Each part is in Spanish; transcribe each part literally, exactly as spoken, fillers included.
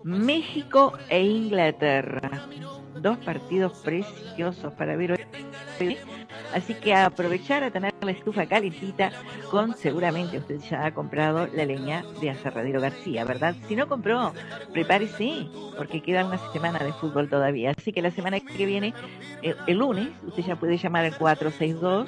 México e Inglaterra. Dos partidos preciosos para ver hoy. Así que a aprovechar a tener la estufa calentita con, seguramente usted ya ha comprado la leña de Aserradero García, ¿verdad? Si no compró, prepárese, porque queda una semana de fútbol todavía. Así que la semana que viene, el, el lunes, usted ya puede llamar al cuatro seis dos,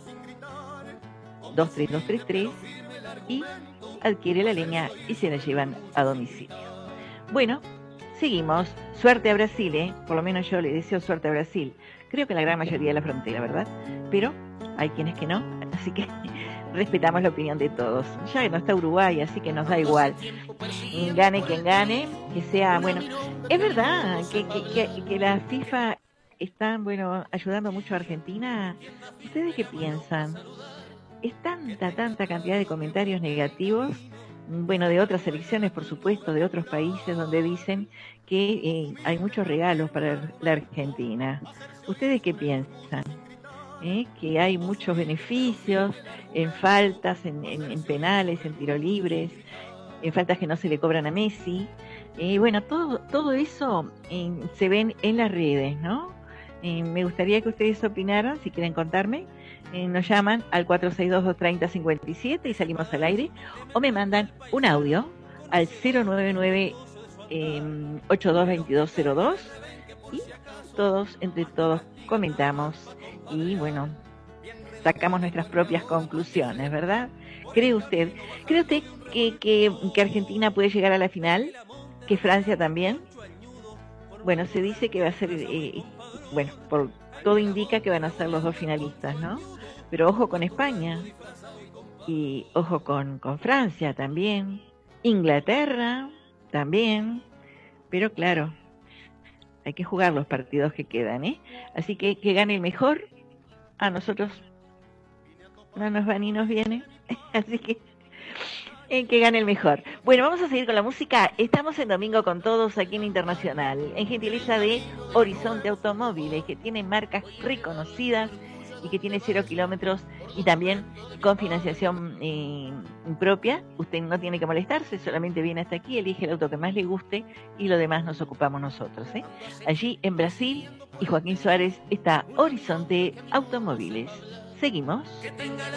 dos tres dos tres tres y adquiere la leña y se la llevan a domicilio. Bueno, seguimos. Suerte a Brasil, ¿eh? Por lo menos yo le deseo suerte a Brasil. Creo que la gran mayoría de la frontera, ¿verdad? Pero hay quienes que no, así que respetamos la opinión de todos. Ya no está Uruguay, así que nos da igual. Gane quien gane, que sea, bueno, es verdad que, que, que, que la FIFA está, bueno, ayudando mucho a Argentina. ¿Ustedes qué piensan? Es tanta, tanta cantidad de comentarios negativos, bueno, de otras elecciones, por supuesto, de otros países donde dicen que eh, hay muchos regalos para la Argentina. ¿Ustedes qué piensan? ¿Eh? Que hay muchos beneficios en faltas, en, en, en penales, en tiros libres, en faltas que no se le cobran a Messi. Eh, bueno, todo, todo eso eh, se ven en las redes, ¿no? Eh, me gustaría que ustedes opinaran, si quieren contarme. Eh, nos llaman al cuatro seis dos, dos tres cero, cinco siete y salimos al aire, o me mandan un audio al cero nueve nueve, ocho dos dos dos cero dos y todos, entre todos, comentamos y bueno, sacamos nuestras propias conclusiones, ¿verdad? ¿Cree usted, cree usted que, que, que Argentina puede llegar a la final? ¿Que Francia también? Bueno, se dice que va a ser, eh, bueno, por todo indica que van a ser los dos finalistas, ¿no? Pero ojo con España y ojo con, con Francia también, Inglaterra también, pero claro, hay que jugar los partidos que quedan, ¿eh? Así que que gane el mejor, a nosotros no nos va ni nos viene, así que eh, que gane el mejor. Bueno, vamos a seguir con la música. Estamos en Domingo con Todos aquí en Internacional, en gentileza de Horizonte Automóviles, que tiene marcas reconocidas y que tiene cero kilómetros y también con financiación eh, propia. Usted no tiene que molestarse, solamente viene hasta aquí, elige el auto que más le guste y lo demás nos ocupamos nosotros, ¿eh? Allí en Brasil y Joaquín Suárez está Horizonte Automóviles. Seguimos.